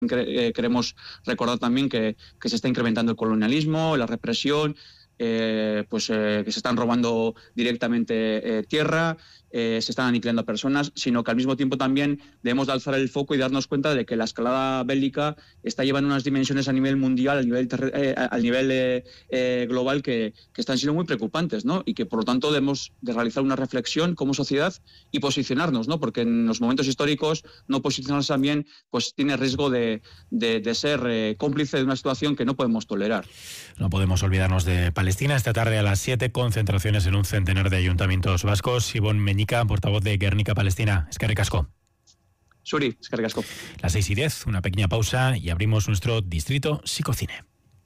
queremos recordar también que se está incrementando el colonialismo, la represión, que se están robando directamente tierra, se están aniquilando a personas, sino que al mismo tiempo también debemos de alzar el foco y darnos cuenta de que la escalada bélica está llevando unas dimensiones a nivel mundial, a nivel global, que están siendo muy preocupantes, ¿no? Y que por lo tanto debemos de realizar una reflexión como sociedad y posicionarnos, ¿no? Porque en los momentos históricos no posicionarse también pues tiene riesgo de ser cómplice de una situación que no podemos tolerar. No podemos olvidarnos de Palestina. Esta tarde a las 7, concentraciones en un centenar de ayuntamientos vascos. Ivonne Meñica, portavoz de Guernica Palestina. Eskerrik asko. Suri, eskerrik asko. Las 6:10, una pequeña pausa y abrimos nuestro distrito psicocine.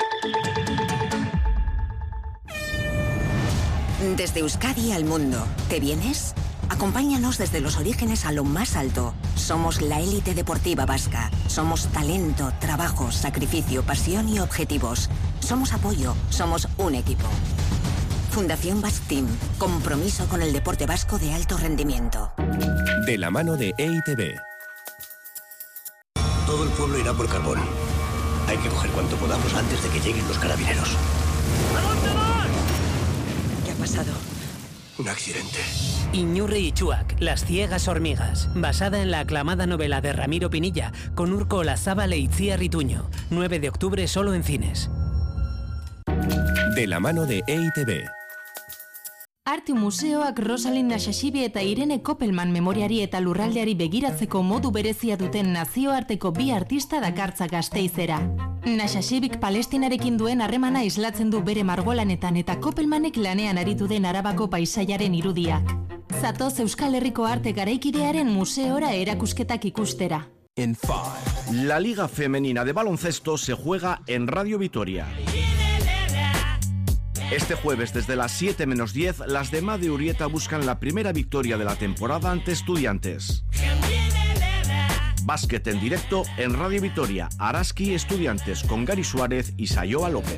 Desde Euskadi al mundo, ¿te vienes? Acompáñanos desde los orígenes a lo más alto. Somos la élite deportiva vasca. Somos talento, trabajo, sacrificio, pasión y objetivos. Somos apoyo, somos un equipo. Fundación Basque Team. Compromiso con el deporte vasco de alto rendimiento. De la mano de EITB. Todo el pueblo irá por carbón. Hay que coger cuanto podamos antes de que lleguen los carabineros. ¿A dónde vas? ¿Qué ha pasado? Un accidente. Iñurri y Chuac, las ciegas hormigas, basada en la aclamada novela de Ramiro Pinilla, con Urko Olazábal e Itziar Ituño. 9 de octubre solo en cines. De la mano de EITB. Arte museoak Rosalind Naxaxibi eta Irene Koppelman memoriari eta lurraldeari begiratzeko modu berezia duten nazioarteko bi artista dakartza Gasteizera. Naxaxibik Palestinarekin duen harremana islatzen du bere margolanetan eta Koppelmanek lanean aritu den Arabako paisaiaren irudiak. Zatoz Euskal Herriko arte garaikidearen museora erakusketak ikustera. En 5. La Liga Femenina de Baloncesto se juega en Radio Vitoria. Este jueves, desde las 7 menos 10, las de Made Urieta buscan la primera victoria de la temporada ante Estudiantes. Básquet en directo en Radio Vitoria. Araski Estudiantes con Gary Suárez y Sayoa López.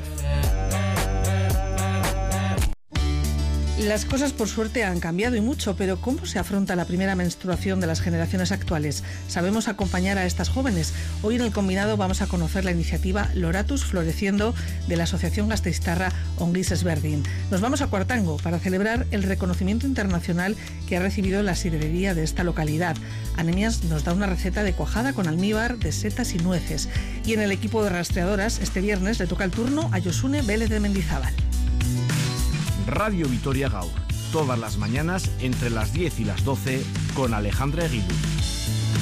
Las cosas por suerte han cambiado y mucho, pero ¿cómo se afronta la primera menstruación de las generaciones actuales? ¿Sabemos acompañar a estas jóvenes? Hoy en el combinado vamos a conocer la iniciativa Loratus Floreciendo de la Asociación Gasteiztarra Ongiz Ezberdin. Nos vamos a Cuartango para celebrar el reconocimiento internacional que ha recibido la sidrería de esta localidad. Anemias nos da una receta de cuajada con almíbar de setas y nueces. Y en el equipo de rastreadoras, este viernes le toca el turno a Josune Vélez de Mendizábal. Radio Vitoria Gaur, todas las mañanas entre las 10 y las 12 con Alejandra Eguiluz.